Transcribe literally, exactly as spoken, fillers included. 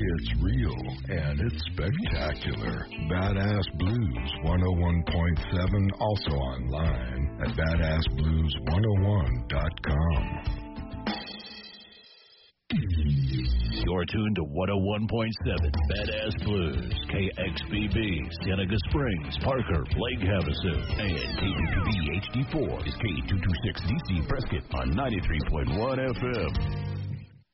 It's real and it's spectacular. Badass Blues one oh one point seven, also online at badass blues one oh one dot com. You're tuned to one oh one point seven Badass Blues, K X B B, Seneca Springs, Parker, Lake Havasu, and K two two B H D four is K two two six D C Prescott on ninety-three point one F M.